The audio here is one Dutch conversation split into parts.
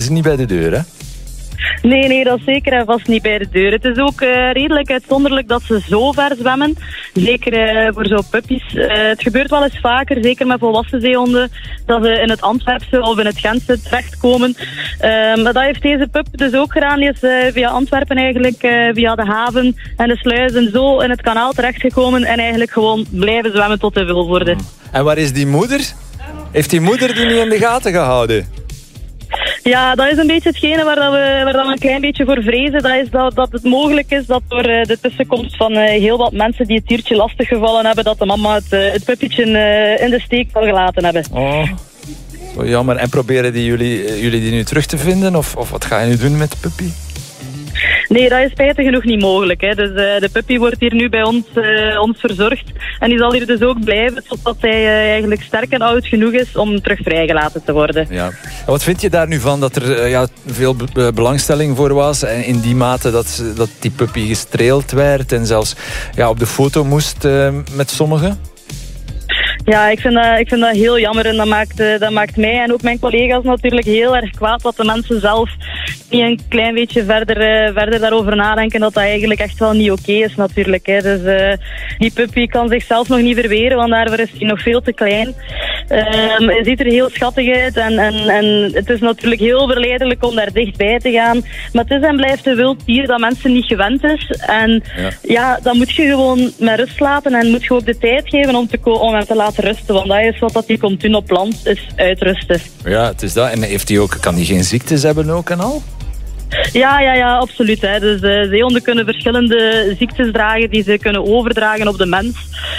is niet bij de deur, hè? Nee, dat is zeker en vast niet bij de deur. Het is ook redelijk uitzonderlijk dat ze zo ver zwemmen. Zeker voor zo'n puppies. Het gebeurt wel eens vaker, zeker met volwassen zeehonden, dat ze in het Antwerpse of in het Gentse terechtkomen. Maar dat heeft deze pup dus ook gedaan. Die is via Antwerpen eigenlijk, via de haven en de sluizen zo in het kanaal terechtgekomen en eigenlijk gewoon blijven zwemmen tot hij wil worden. En waar is die moeder? Heeft die moeder die niet in de gaten gehouden? Ja, dat is een beetje hetgene waar we een klein beetje voor vrezen. Dat is dat het mogelijk is dat door de tussenkomst van heel wat mensen die het diertje lastig gevallen hebben, dat de mama het puppetje in de steek zal gelaten hebben. Oh, zo jammer. En proberen jullie die nu terug te vinden? Of wat ga je nu doen met de puppy? Nee, dat is spijtig genoeg niet mogelijk. Hè. Dus de puppy wordt hier nu bij ons verzorgd. En die zal hier dus ook blijven totdat hij eigenlijk sterk en oud genoeg is om terug vrijgelaten te worden. Ja. En wat vind je daar nu van dat er veel belangstelling voor was? En in die mate dat die puppy gestreeld werd en zelfs op de foto moest met sommigen? Ja, ik vind dat heel jammer en dat maakt mij en ook mijn collega's natuurlijk heel erg kwaad dat de mensen zelf niet een klein beetje verder daarover nadenken dat eigenlijk echt wel niet oké is natuurlijk. Hè. Dus die puppy kan zichzelf nog niet verweren, want daarvoor is hij nog veel te klein. Hij ziet er heel schattig uit en het is natuurlijk heel verleidelijk om daar dichtbij te gaan. Maar het is en blijft een wild dier dat mensen niet gewend is. En dan moet je gewoon met rust laten en moet je ook de tijd geven om hem te laten rusten. Want dat is wat hij komt doen op land, is uitrusten. Ja, het is dat. En kan hij geen ziektes hebben ook en al? Ja, absoluut. Hè. Dus zeehonden kunnen verschillende ziektes dragen die ze kunnen overdragen op de mens.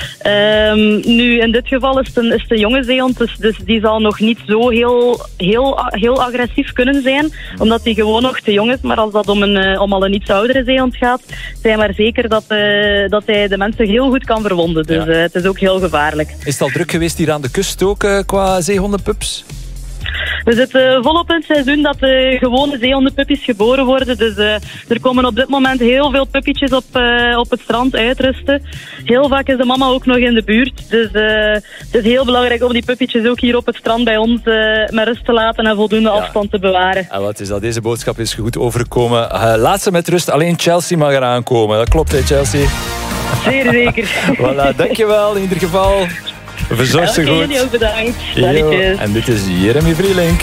Nu, in dit geval is het een jonge zeehond, dus die zal nog niet zo heel agressief kunnen zijn, omdat hij gewoon nog te jong is. Maar als dat om al een iets oudere zeehond gaat, zijn maar zeker dat hij de mensen heel goed kan verwonden. Dus het is ook heel gevaarlijk. Is het al druk geweest hier aan de kust ook qua zeehondenpups? We zitten volop in het seizoen dat gewone zeehondenpuppies geboren worden. Dus er komen op dit moment heel veel puppietjes op het strand uitrusten. Heel vaak is de mama ook nog in de buurt. Dus het is heel belangrijk om die puppietjes ook hier op het strand bij ons met rust te laten en voldoende afstand te bewaren. En wat is dat? Deze boodschap is goed overgekomen. Laat ze met rust. Alleen Chelsea mag eraan komen. Dat klopt, hè, Chelsea? Zeer zeker. Voilà, dankjewel in ieder geval. Verzorg ze goed. Jullie ook bedankt. En dit is Jeremy Vrielink.